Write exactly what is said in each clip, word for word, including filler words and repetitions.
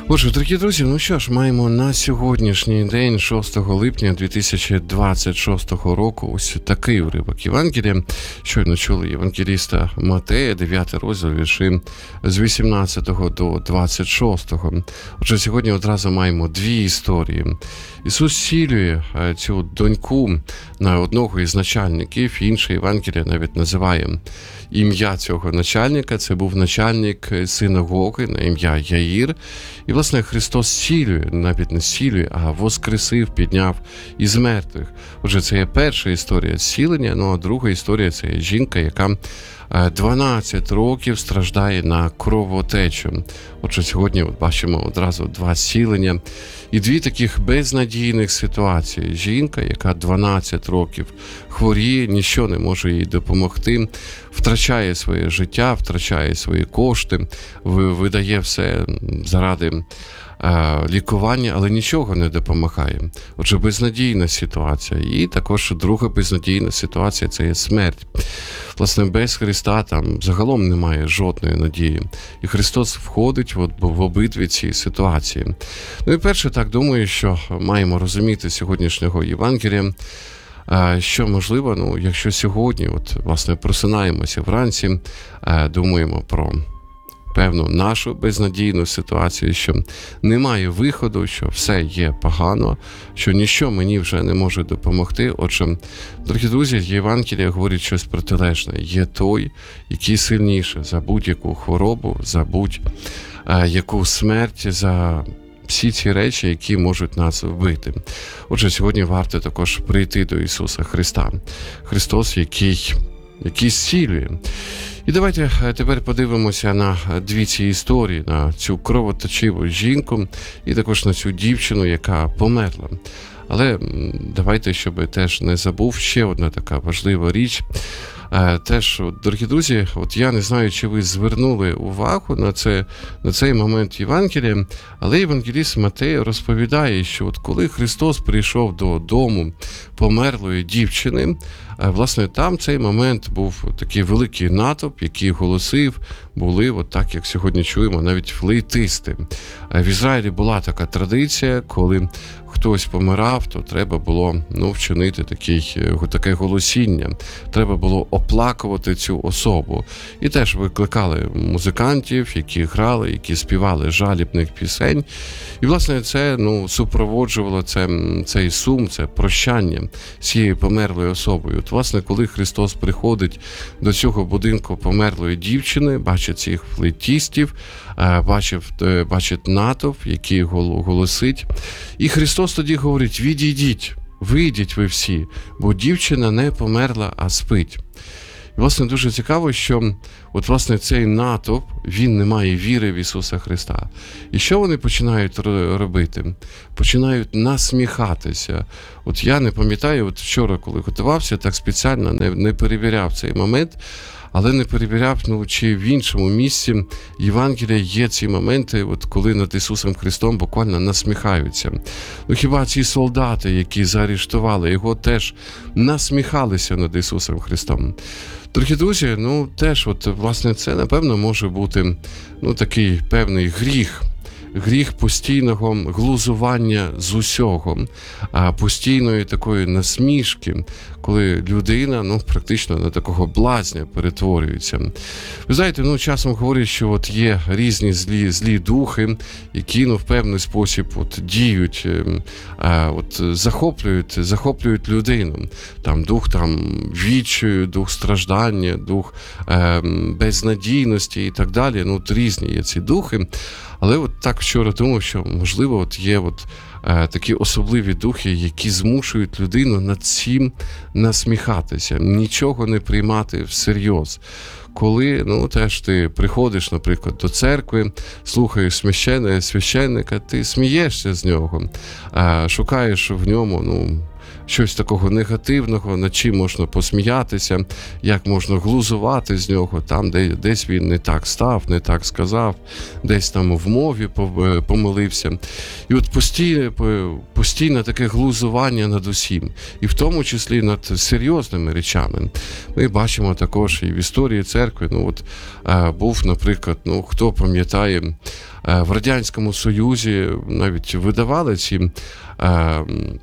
Отже, дорогі друзі, ну що ж, маємо на сьогоднішній день, шостого липня дві тисячі двадцять шостого року, ось такий уривок Євангелія. Щойно чули євангеліста Матея, дев'ятий розділ, вірші з вісімнадцятого до двадцять шостого. Отже, сьогодні одразу маємо дві історії. Ісус зцілює цю доньку на одного із начальників, інше Євангелія навіть називає ім'я цього начальника. Це був начальник синагоги на ім'я Яїр. І, власне, Христос зцілює, навіть не зцілює, а воскресив, підняв із мертвих. Отже, це є перша історія зцілення, ну а друга історія – це є жінка, яка дванадцять років страждає на кровотечу. Отже, сьогодні от бачимо одразу два зцілення і дві таких безнадійних ситуації. Жінка, яка дванадцять років хворіє, ніщо не може їй допомогти, втрачає своє життя, втрачає свої кошти, видає все заради лікування, але нічого не допомагає. Отже, безнадійна ситуація. І також друга безнадійна ситуація – це є смерть. Власне, без Христа там загалом немає жодної надії. І Христос входить в, в обидві ці ситуації. Ну і перше, так думаю, що маємо розуміти сьогоднішнього Євангелія, що можливо, ну, якщо сьогодні, от, власне, просинаємося вранці, думаємо про певну нашу безнадійну ситуацію, що немає виходу, що все є погано, що ніщо мені вже не може допомогти. Отже, дорогі друзі, Євангелія говорить щось протилежне. Є той, який сильніше за будь-яку хворобу, за будь-яку смерть, за всі ці речі, які можуть нас вбити. Отже, сьогодні варто також прийти до Ісуса Христа. Христос, який, який зцілює. І давайте тепер подивимося на дві ці історії, на цю кровоточиву жінку і також на цю дівчину, яка померла. Але давайте, щоб теж не забув, ще одна така важлива річ. Теж, дорогі друзі, от я не знаю, чи ви звернули увагу на, це, на цей момент Євангелія, але євангеліст Матей розповідає, що от коли Христос прийшов до дому померлої дівчини, власне, там цей момент був такий великий натовп, який голосив, були, от так, як сьогодні чуємо, навіть флейтисти. В Ізраїлі була така традиція, коли хтось помирав, то треба було, ну, вчинити такий, таке голосіння. Треба було оплакувати цю особу. І теж викликали музикантів, які грали, які співали жалібних пісень. І, власне, це, ну, супроводжувало це, цей сум, це прощання з цією померлою особою. От, власне, коли Христос приходить до цього будинку померлої дівчини, бачить цих флейтистів, бачив, бачить натовп, який голосить. І Христос тоді говорить: відійдіть, вийдіть ви всі, бо дівчина не померла, а спить. І, власне, дуже цікаво, що от, власне, цей натовп, він не має віри в Ісуса Христа. І що вони починають робити? Починають насміхатися. От я не пам'ятаю, от вчора, коли готувався, так спеціально не, не перевіряв цей момент, але не перевіряв, ну, чи в іншому місці Євангелія є ці моменти, от коли над Ісусом Христом буквально насміхаються. Ну хіба ці солдати, які заарештували його, теж насміхалися над Ісусом Христом? Дорогі друзі, ну теж, от, власне, це, напевно, може бути, ну, такий певний гріх. Гріх постійного глузування з усього, а постійної такої насмішки, коли людина, ну, практично на такого блазня перетворюється. Ви знаєте, ну, часом говорять, що от є різні злі, злі духи, які, ну, в певний спосіб от діють, а, от захоплюють, захоплюють людину. Там дух там відчаю, дух страждання, дух е, безнадійності і так далі. Ну, от різні є ці духи. Але от так вчора думав, що, можливо, от є от, е, такі особливі духи, які змушують людину над цим насміхатися, нічого не приймати всерйоз. Коли, ну, теж ти приходиш, наприклад, до церкви, слухаєш священника, священника, ти смієшся з нього, е, шукаєш в ньому, ну, щось такого негативного, над чим можна посміятися, як можна глузувати з нього, там, де десь він не так став, не так сказав, десь там в мові помилився. І от постійне, постійне таке глузування над усім, і в тому числі над серйозними речами. Ми бачимо також і в історії церкви, ну от був, наприклад, ну хто пам'ятає, в Радянському Союзі навіть видавали ці е,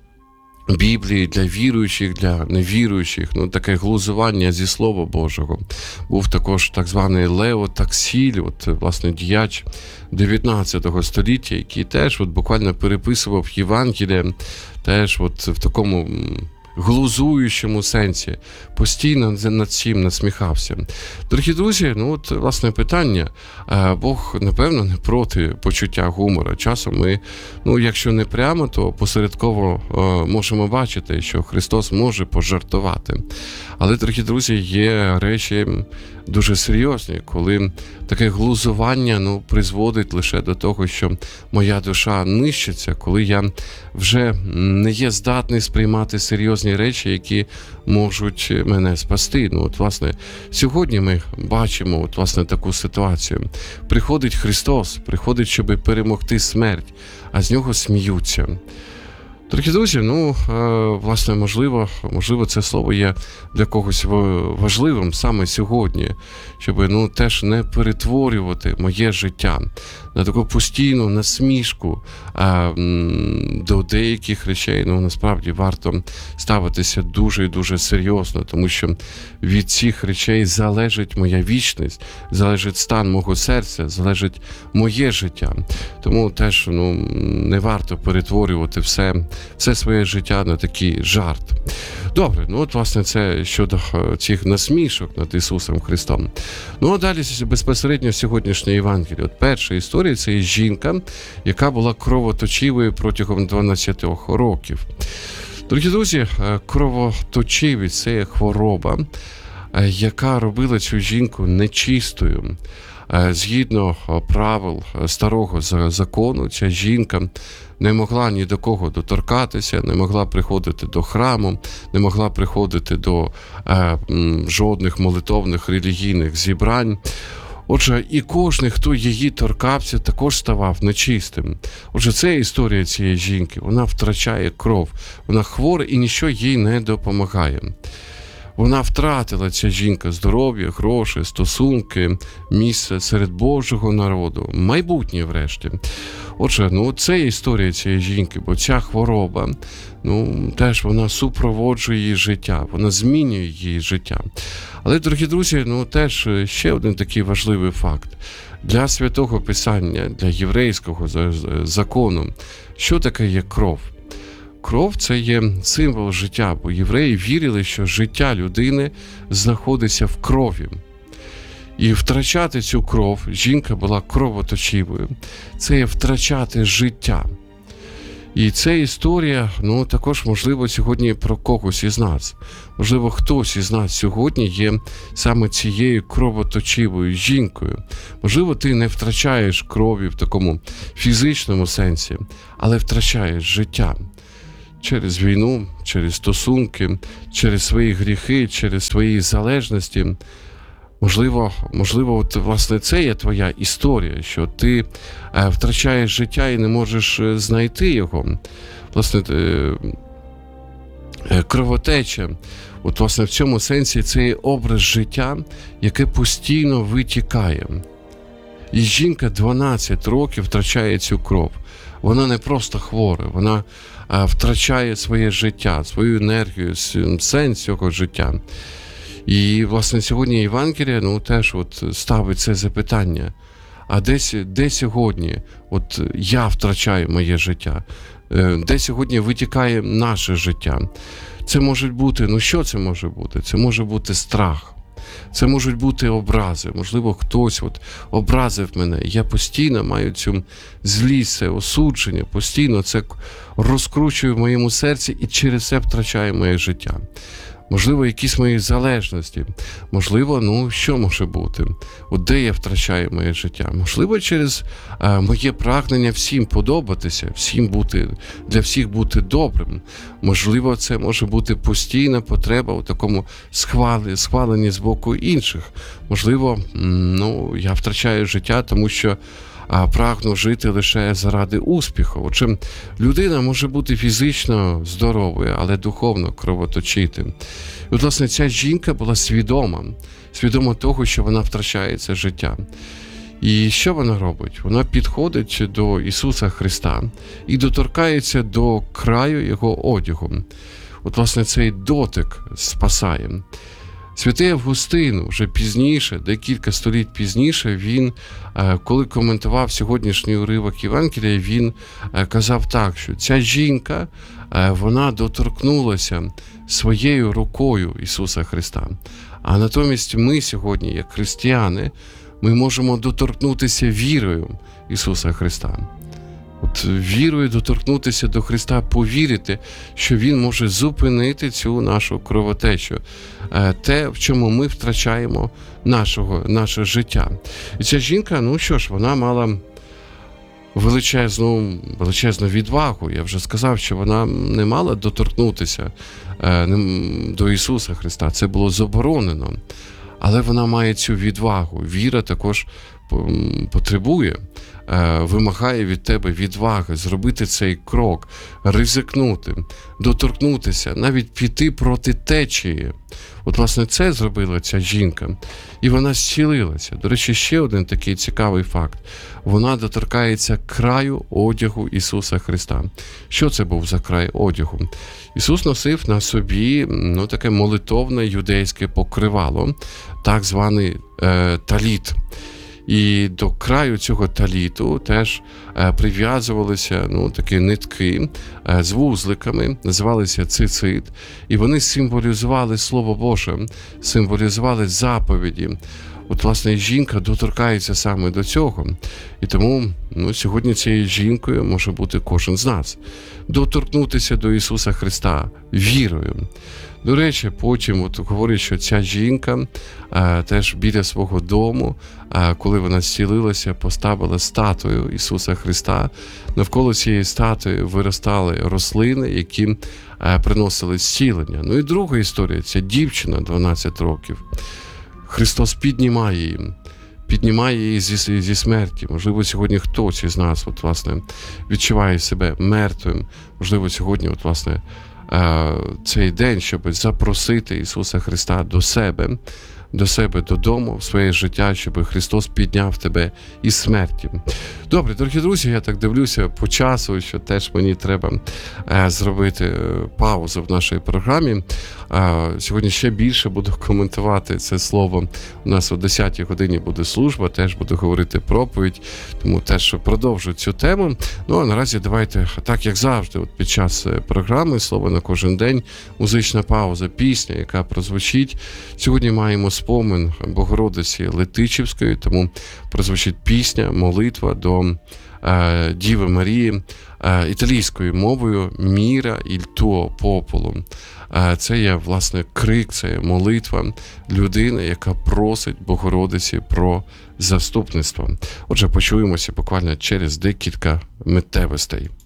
Біблії для віруючих, для невіруючих, ну таке глузування зі Слова Божого. Був також так званий Лео Таксіль, от, власне, діяч дев'ятнадцятого століття, який теж от, буквально переписував Євангеліє, теж от, в такому глузуючому сенсі, постійно над цим насміхався. Дорогі друзі, ну от, власне, питання. Бог, напевно, не проти почуття гумора. Часом ми, ну, якщо не прямо, то посередково можемо бачити, що Христос може пожартувати. Але, дорогі друзі, є речі дуже серйозні, коли таке глузування, ну, призводить лише до того, що моя душа нищиться, коли я вже не є здатний сприймати серйозні речі, які можуть мене спасти. Ну, от, власне, сьогодні ми бачимо, от, власне, таку ситуацію. Приходить Христос, приходить, щоб перемогти смерть, а з нього сміються. Дорогі друзі, ну, власне, можливо, можливо, це слово є для когось важливим саме сьогодні, щоб, ну, теж не перетворювати моє життя на таку постійну насмішку а, до деяких речей. Ну, насправді, варто ставитися дуже і дуже серйозно, тому що від цих речей залежить моя вічність, залежить стан мого серця, залежить моє життя. Тому теж, ну, не варто перетворювати все, все своє життя на такий жарт. Добре, ну от, власне, це щодо цих насмішок над Ісусом Христом. Ну, а далі безпосередньо сьогоднішнє Євангеліє. От перша історія – це є жінка, яка була кровоточивою протягом дванадцяти років. Дорогі друзі, кровоточивість – це є хвороба, яка робила цю жінку нечистою. Згідно правил старого закону, ця жінка не могла ні до кого доторкатися, не могла приходити до храму, не могла приходити до е, жодних молитовних релігійних зібрань. Отже, і кожен, хто її торкався, також ставав нечистим. Отже, це історія цієї жінки. Вона втрачає кров, вона хвора і нічого їй не допомагає. Вона втратила, ця жінка, здоров'я, гроші, стосунки, місце серед Божого народу, майбутнє врешті. Отже, ну це історія цієї жінки, бо ця хвороба, ну теж вона супроводжує її життя, вона змінює її життя. Але, дорогі друзі, ну теж ще один такий важливий факт. Для Святого Писання, для єврейського закону, що таке є кров? Кров – це є символ життя, бо євреї вірили, що життя людини знаходиться в крові. І втрачати цю кров, жінка була кровоточивою, це є втрачати життя. І ця історія, ну, також, можливо, сьогодні про когось із нас. Можливо, хтось із нас сьогодні є саме цією кровоточивою жінкою. Можливо, ти не втрачаєш крові в такому фізичному сенсі, але втрачаєш життя. Через війну, через стосунки, через свої гріхи, через свої залежності. Можливо, можливо, от, власне, це є твоя історія, що ти е, втрачаєш життя і не можеш знайти його. Власне, е, е, кровотеча, от, власне, в цьому сенсі це є образ життя, яке постійно витікає. І жінка дванадцять років втрачає цю кров. Вона не просто хвора, вона е, втрачає своє життя, свою енергію, сенс цього життя. І, власне, сьогодні Євангеліє, ну, теж от ставить це запитання. А де, де сьогодні от я втрачаю моє життя? Де сьогодні витікає наше життя? Це може бути, ну що це може бути? Це може бути страх. Це можуть бути образи. Можливо, хтось от образив мене. Я постійно маю цю злість, це осудження, постійно це розкручую в моєму серці і через це втрачаю моє життя. Можливо, якісь мої залежності. Можливо, ну, що може бути? От де я втрачаю моє життя? Можливо, через е, моє прагнення всім подобатися, всім бути, для всіх бути добрим. Можливо, це може бути постійна потреба у такому схваленні, схваленні з боку інших. Можливо, ну, я втрачаю життя, тому що а прагну жити лише заради успіху. Отже, людина може бути фізично здоровою, але духовно кровоточити. І, от, власне, ця жінка була свідома, свідома того, що вона втрачає це життя. І що вона робить? Вона підходить до Ісуса Христа і доторкається до краю Його одягу. От, власне, цей дотик спасає. Святий Августин вже пізніше, декілька століть пізніше, він, коли коментував сьогоднішній уривок Євангелія, він казав так, що ця жінка, вона доторкнулася своєю рукою Ісуса Христа. А натомість ми сьогодні, як християни, ми можемо доторкнутися вірою Ісуса Христа. От вірою доторкнутися до Христа, повірити, що Він може зупинити цю нашу кровотечу, те, в чому ми втрачаємо нашого, наше життя. І ця жінка, ну що ж, вона мала величезну, величезну відвагу. Я вже сказав, що вона не мала доторкнутися до Ісуса Христа, це було заборонено. Але вона має цю відвагу. Віра також потребує, вимагає від тебе відваги, зробити цей крок, ризикнути, доторкнутися, навіть піти проти течії. От, власне, це зробила ця жінка. І вона зцілилася. До речі, ще один такий цікавий факт. Вона доторкається краю одягу Ісуса Христа. Що це був за край одягу? Ісус носив на собі, ну, таке молитовне юдейське покривало, так званий е, таліт. І до краю цього таліту теж е, прив'язувалися, ну, такі нитки е, з вузликами, називалися цицит, і вони символізували Слово Боже, символізували заповіді. От, власне, жінка доторкається саме до цього. І тому, ну, сьогодні цією жінкою може бути кожен з нас. Доторкнутися до Ісуса Христа вірою. До речі, потім от говорять, що ця жінка а, теж біля свого дому, а, коли вона зцілилася, поставила статую Ісуса Христа. Навколо цієї статуї виростали рослини, які а, приносили зцілення. Ну і друга історія, ця дівчина, дванадцять років. Христос піднімає її, піднімає її зі, зі смерті. Можливо, сьогодні хтось із нас, от, власне, відчуває себе мертвим. Можливо, сьогодні, от, власне, цей день, щоб запросити Ісуса Христа до себе, до себе додому, в своє життя, щоб Христос підняв тебе із смерті. Добре, дорогі друзі, я так дивлюся по часу, що теж мені треба е, зробити паузу в нашій програмі. Е, сьогодні ще більше буду коментувати це слово. У нас о десятій годині буде служба, теж буду говорити проповідь, тому теж продовжу цю тему. Ну, а наразі давайте, так як завжди, от під час програми «Слово на кожен день», музична пауза, пісня, яка прозвучить. Сьогодні маємо спомин Богородиці Летичівської, тому прозвучить пісня, молитва до е, Діви Марії е, італійською мовою «Міра іль туо пополо». Е, це є, власне, крик, це є молитва людини, яка просить Богородиці про заступництво. Отже, почуємося буквально через декілька миттєвостей.